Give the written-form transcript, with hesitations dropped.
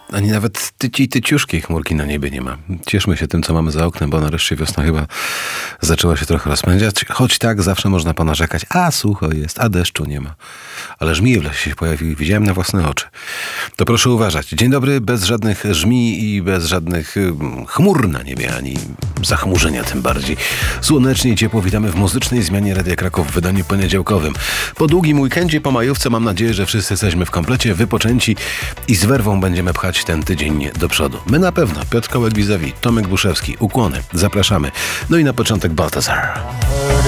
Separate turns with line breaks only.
Ani nawet tyciuszkiej chmurki na niebie nie ma. Cieszmy się tym, co mamy za oknem, bo nareszcie wiosna chyba zaczęła się trochę rozpędzać. Choć tak zawsze można ponarzekać. A sucho jest, a deszczu nie ma. Ale żmije w lesie się pojawiły. Widziałem na własne oczy. To proszę uważać. Dzień dobry, bez żadnych żmij i bez żadnych chmur na niebie, ani zachmurzenia tym bardziej. Słonecznie i ciepło witamy w muzycznej zmianie Radia Kraków w wydaniu poniedziałkowym. Po długim weekendzie, po majówce mam nadzieję, że wszyscy jesteśmy w komplecie, wypoczęci i z werwą będziemy pchać ten tydzień do przodu. My na pewno. Piotr Kołek vis-a-vis, Tomek Buszewski, ukłony. Zapraszamy. No i na początek Baltazar.